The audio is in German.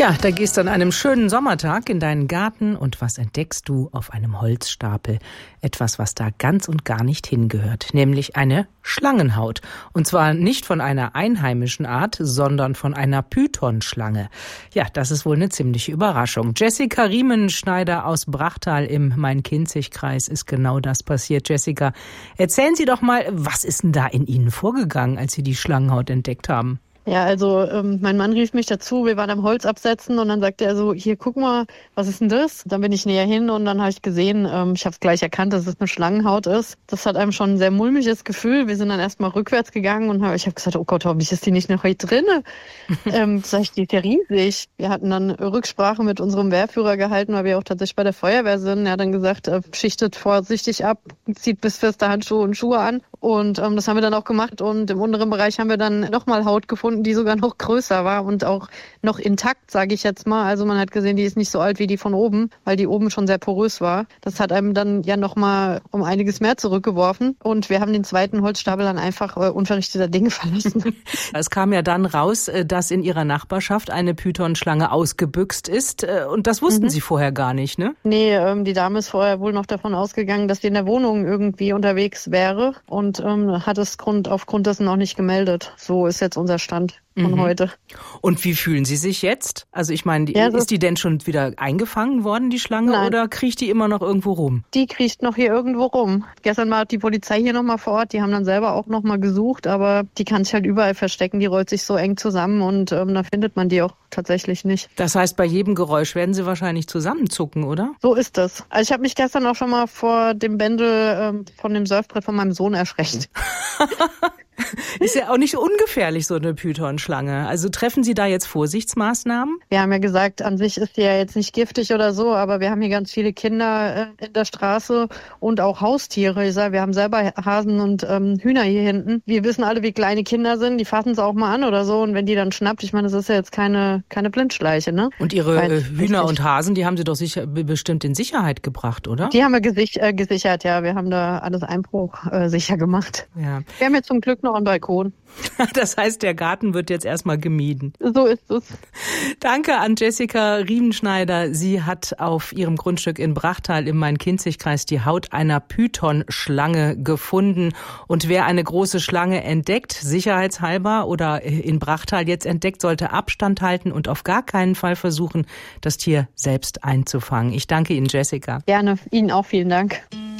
Ja, da gehst du an einem schönen Sommertag in deinen Garten und was entdeckst du auf einem Holzstapel? Etwas, was da ganz und gar nicht hingehört, nämlich eine Schlangenhaut. Und zwar nicht von einer einheimischen Art, sondern von einer Pythonschlange. Ja, das ist wohl eine ziemliche Überraschung. Jessica Riemenschneider aus Brachtal im Main-Kinzig-Kreis ist genau das passiert. Jessica, erzählen Sie doch mal, was ist denn da in Ihnen vorgegangen, als Sie die Schlangenhaut entdeckt haben? Ja, also mein Mann rief mich dazu, wir waren am Holz absetzen und dann sagte er so, hier, guck mal, was ist denn das? Dann bin ich näher hin und dann habe ich gesehen, ich habe es gleich erkannt, dass es eine Schlangenhaut ist. Das hat einem schon ein sehr mulmiges Gefühl. Wir sind dann erstmal rückwärts gegangen und ich habe gesagt, oh Gott, hoffentlich ist die nicht noch hier drin. Sag ich, die ist ja riesig. Wir hatten dann Rücksprache mit unserem Wehrführer gehalten, weil wir auch tatsächlich bei der Feuerwehr sind. Er hat dann gesagt, schichtet vorsichtig ab, zieht bissfeste Handschuhe und Schuhe an. Und das haben wir dann auch gemacht und im unteren Bereich haben wir dann nochmal Haut gefunden, die sogar noch größer war und auch noch intakt, sage ich jetzt mal. Also man hat gesehen, die ist nicht so alt wie die von oben, weil die oben schon sehr porös war. Das hat einem dann ja nochmal um einiges mehr zurückgeworfen und wir haben den zweiten Holzstapel dann einfach unverrichteter Dinge verlassen. Es kam ja dann raus, dass in Ihrer Nachbarschaft eine Pythonschlange ausgebüxt ist und das wussten Sie vorher gar nicht, ne? Nee, die Dame ist vorher wohl noch davon ausgegangen, dass die in der Wohnung irgendwie unterwegs wäre und hat es aufgrund dessen auch nicht gemeldet. So ist jetzt unser Stand von heute. Und wie fühlen Sie sich jetzt? Also ich meine, ist die denn schon wieder eingefangen worden, die Schlange, Nein. Oder kriecht die immer noch irgendwo rum? Die kriecht noch hier irgendwo rum. Gestern war die Polizei hier nochmal vor Ort, die haben dann selber auch nochmal gesucht, aber die kann sich halt überall verstecken, die rollt sich so eng zusammen und da findet man die auch tatsächlich nicht. Das heißt, bei jedem Geräusch werden Sie wahrscheinlich zusammenzucken, oder? So ist es. Also ich habe mich gestern auch schon mal vor dem Bändel von dem Surfbrett von meinem Sohn erschreckt. Ist ja auch nicht ungefährlich, so eine Pythonschlange. Also treffen Sie da jetzt Vorsichtsmaßnahmen? Wir haben ja gesagt, an sich ist die ja jetzt nicht giftig oder so, aber wir haben hier ganz viele Kinder in der Straße und auch Haustiere. Ich sage, wir haben selber Hasen und Hühner hier hinten. Wir wissen alle, wie kleine Kinder sind. Die fassen es auch mal an oder so. Und wenn die dann schnappt, ich meine, das ist ja jetzt keine Blindschleiche, ne? Und Ihre Hühner und Hasen, die haben Sie doch bestimmt in Sicherheit gebracht, oder? Die haben wir gesichert, ja. Wir haben da alles einbruchsicher gemacht. Ja. Wir haben jetzt zum Glück noch einen Balkon. Das heißt, der Garten wird jetzt erstmal gemieden. So ist es. Danke an Jessica Riemenschneider. Sie hat auf ihrem Grundstück in Brachtal im Main-Kinzig-Kreis die Haut einer Pythonschlange gefunden. Und wer eine große Schlange entdeckt, sicherheitshalber oder in Brachtal jetzt entdeckt, sollte Abstand halten und auf gar keinen Fall versuchen, das Tier selbst einzufangen. Ich danke Ihnen, Jessica. Gerne. Ihnen auch vielen Dank.